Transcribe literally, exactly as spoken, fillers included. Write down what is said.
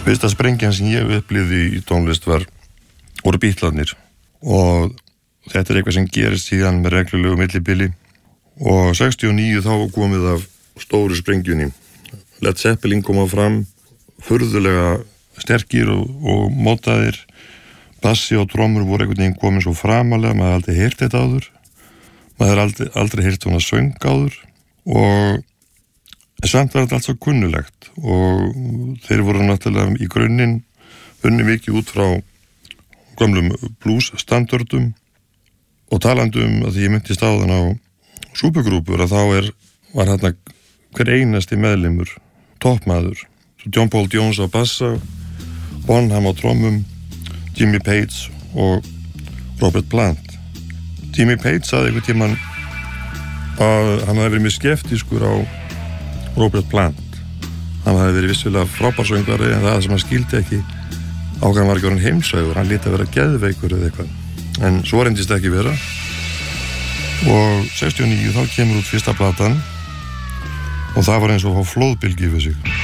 Fyrsta sprengjan sem ég upplifði í tónlist var voru Beatlarnir og þetta er eitthvað sem gerist síðan með reglulegu millibili og sextíu og níu þá komið af stóru sprengjunni. Led Zeppelin koma fram furðulega sterkir og, og mótaðir, bassi og trommur voru einhvern veginn komin svo framalega, maður hafði aldrei heyrt þetta áður, maður hafði aldrei, aldrei heyrt svona söng áður og samt var þetta allt svo kunnulegt og þeir voru náttúrulega í grunninn unni mikið út frá gömlum blues standardum og talandi um að því ég myndist áðan á súpergrúpur að þá er, var hérna hver einasti meðlimur toppmaður, svo John Paul Jones á bassa, Bonham á trommum, Jimmy Page og Robert Plant. Jimmy Page sagði einhvern tímann að hann hefði verið mjög skeptískur á Robert Plant. Hann hefði verið vissulega frábærsöngvari en það sem hann skildi ekki á hvað hann var ekki orðinn heimsægur, hann lét að vera geðveikur eða eitthvað. En svo reyndist ekki vera og sextíu og níu þá kemur út fyrsta platan og það var eins og að fá flóðbylgju yfir sig.